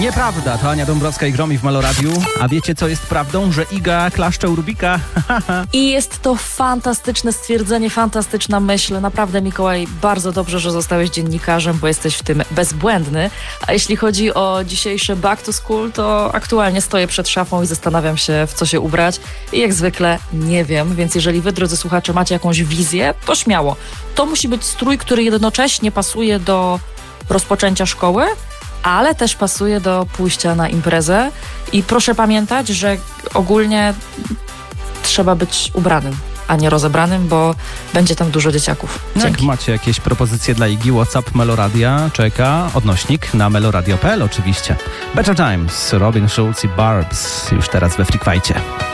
Nieprawda, to Ania Dąbrowska i Gromi w Meloradiu. A wiecie, co jest prawdą? Że Iga klaszcze u Rubika? I jest to fantastyczne stwierdzenie, fantastyczna myśl. Naprawdę, Mikołaj, bardzo dobrze, że zostałeś dziennikarzem, bo jesteś w tym bezbłędny. A jeśli chodzi o dzisiejszy back to school, to aktualnie stoję przed szafą i zastanawiam się, w co się ubrać. I jak zwykle nie wiem, więc jeżeli wy, drodzy słuchacze, macie jakąś wizję, to śmiało. To musi być strój, który jednocześnie pasuje do rozpoczęcia szkoły, ale też pasuje do pójścia na imprezę. I proszę pamiętać, że ogólnie trzeba być ubranym, a nie rozebranym, bo będzie tam dużo dzieciaków. Jak Dzięki. macie jakieś propozycje dla Igi, WhatsApp Meloradia czeka, odnośnik na meloradio.pl oczywiście. Better Times, Robin Schulz i Barbs już teraz we Freakwajcie.